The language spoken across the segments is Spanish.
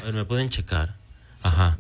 A ver, ¿me pueden checar? Ajá.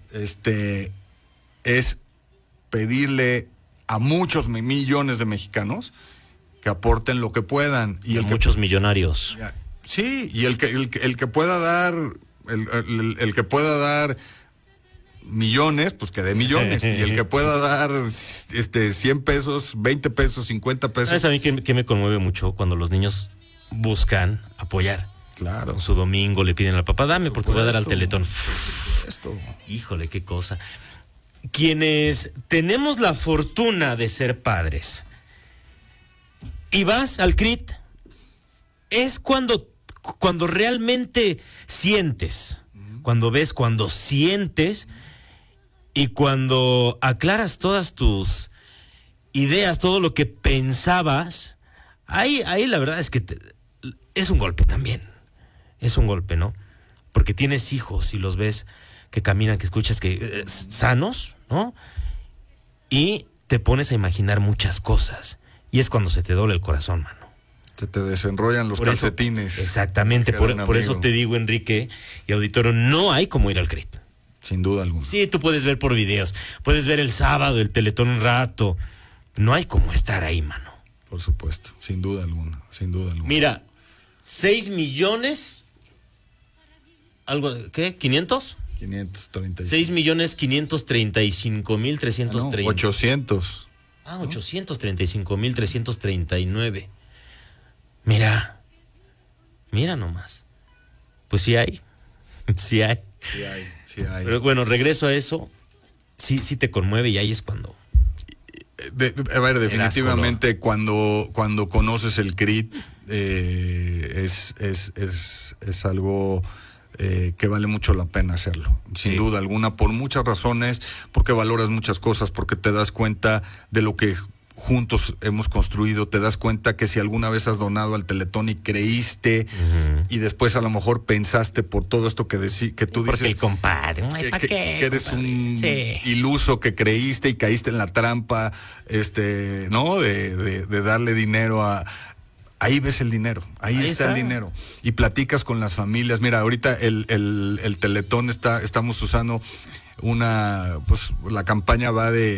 Es pedirle a muchos millones de mexicanos que aporten lo que puedan. Y muchos millonarios. Sí, y el que pueda dar, el que pueda dar millones, pues que dé millones. Y el que pueda dar 100 pesos, 20 pesos, 50 pesos. ¿Sabes a mí que me conmueve mucho? Cuando los niños buscan apoyar. Claro. Su domingo le piden al papá, dame porque voy a dar al Teletón. Esto. Híjole, qué cosa. Quienes tenemos la fortuna de ser padres y vas al CRIT, es cuando realmente sientes, cuando ves, cuando sientes y cuando aclaras todas tus ideas, todo lo que pensabas. Ahí la verdad es que es un golpe también. Es un golpe, ¿no? Porque tienes hijos y los ves que caminan, que escuchas que sanos, ¿no? Y te pones a imaginar muchas cosas. Y es cuando se te dobla el corazón, mano. Se te desenrollan los calcetines. Exactamente, por eso te digo, Enrique y auditorio, no hay como ir al CRIT. Sin duda alguna. Sí, tú puedes ver por videos, puedes ver el sábado, el Teletón un rato. No hay como estar ahí, mano. Por supuesto, sin duda alguna, sin duda alguna. Mira, 6 millones... ¿Algo? ¿Qué? ¿500? 535. 6,535,330. No, 800. 835,339. Mira nomás. Pues sí hay. Sí hay. Pero bueno, regreso a eso. Sí te conmueve y ahí es cuando... A ver, definitivamente cuando conoces el CRIT es algo... que vale mucho la pena hacerlo, sin duda alguna, por muchas razones, porque valoras muchas cosas, porque te das cuenta de lo que juntos hemos construido, te das cuenta que si alguna vez has donado al Teletón y creíste, y después a lo mejor pensaste por todo esto que tú porque dices, el compadre, que eres un iluso que creíste y caíste en la trampa, ¿no? De darle dinero a... Ahí ves el dinero, ahí está el dinero. Y platicas con las familias. Mira, ahorita el Teletón estamos usando la campaña va de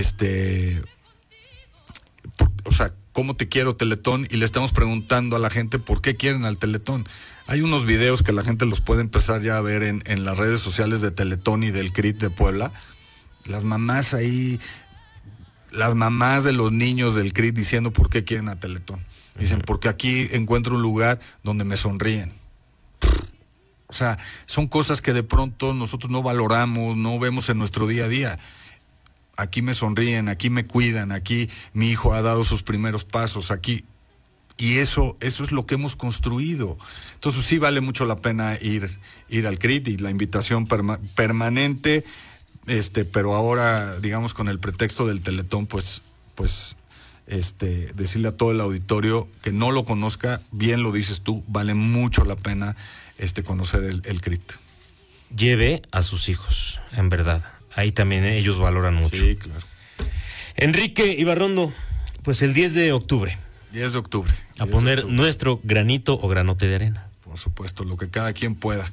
o sea, ¿cómo te quiero, Teletón? Y le estamos preguntando a la gente por qué quieren al Teletón. Hay unos videos que la gente los puede empezar ya a ver en las redes sociales de Teletón y del CRIT de Puebla. Las mamás ahí, las mamás de los niños del CRIT diciendo por qué quieren a Teletón. Dicen, porque aquí encuentro un lugar donde me sonríen. O sea, son cosas que de pronto nosotros no valoramos, no vemos en nuestro día a día. Aquí me sonríen, aquí me cuidan, aquí mi hijo ha dado sus primeros pasos, aquí. Y eso es lo que hemos construido. Entonces sí vale mucho la pena ir al CRIT, y la invitación permanente, pero ahora, digamos, con el pretexto del Teletón, pues decirle a todo el auditorio que no lo conozca, bien lo dices tú, vale mucho la pena conocer el CRIT. Lleve a sus hijos, en verdad. Ahí también ellos valoran mucho. Sí, claro. Enrique Ibarrondo, pues el 10 de octubre. 10 de octubre. A poner nuestro granito o granote de arena. Por supuesto, lo que cada quien pueda.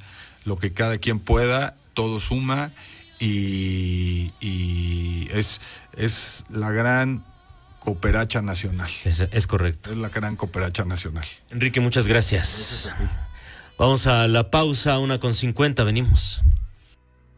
Todo suma y es la gran cooperacha nacional. Es correcto. Es la gran cooperacha nacional. Enrique, muchas gracias. Vamos a la pausa, 1:50, venimos.